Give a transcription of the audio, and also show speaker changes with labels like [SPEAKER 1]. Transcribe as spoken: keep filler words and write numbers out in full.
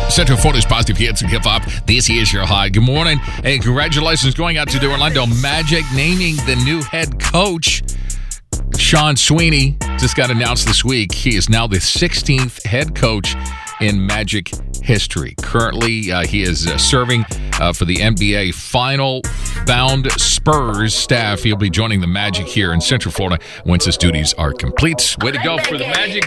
[SPEAKER 1] Central Florida's positive hits and hip hop. This is your high. Good morning. Hey, congratulations going out to the Orlando Magic naming the new head coach. Sean Sweeney just got announced this week. He is now the sixteenth head coach in Magic history. Currently, uh, he is uh, serving uh, for the N B A final bound Spurs staff. He'll be joining the Magic here in Central Florida once his duties are complete. Way to go for the Magic.